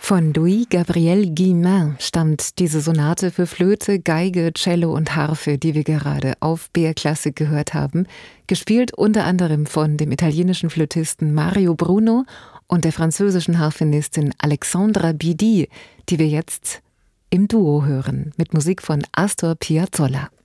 Von Louis-Gabriel Guillemin stammt diese Sonate für Flöte, Geige, Cello und Harfe, die wir gerade auf BR Klassik gehört haben, gespielt unter anderem von dem italienischen Flötisten Mario Bruno und der französischen Harfenistin Alexandra Bidi, die wir jetzt im Duo hören, mit Musik von Astor Piazzolla.